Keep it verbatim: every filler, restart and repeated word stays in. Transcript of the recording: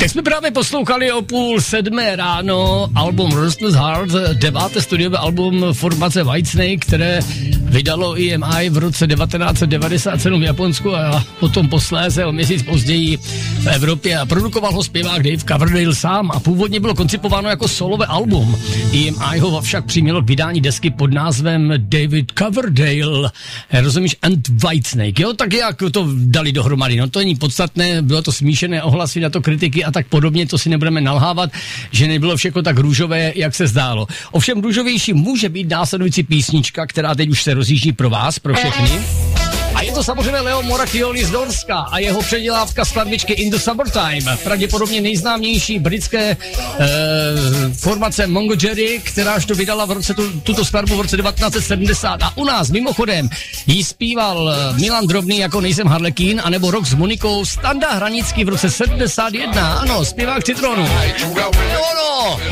Tak jsme právě poslouchali o půl sedmé ráno album Restless Heart, deváté studiové album formace Whitesnake, které vydalo E M I v roce devatenáct set devadesát sedm v Japonsku a potom posléze o měsíc později v Evropě a produkoval ho zpěvák Dave Coverdale sám a původně bylo koncipováno jako solové album. E M I ho však přimělo k vydání desky pod názvem David Coverdale, rozumíš, and Whitesnake, jo, tak jak to dali dohromady, no to není podstatné, bylo to smíšené ohlasy na to, kritiky a tak podobně, to si nebudeme nalhávat, že nebylo všechno tak růžové, jak se zdálo. Ovšem růžovější může být následující písnička, která teď už se rozjíždí pro vás, pro všechny. A je to samozřejmě Leo Moracchioli z Norska a jeho předělávka skladbičky In the Summertime. Pravděpodobně nejznámější britské eh, formace Mongo Jerry, kteráž to vydala v roce tu, tuto skladbu v roce devatenáct set sedmdesát. A u nás mimochodem jí zpíval Milan Drobný jako Nejsem Harlekín, anebo Rock s Monikou Standa Hranický v roce sedmdesát jedna. Ano, zpěvák Citronu. Ono,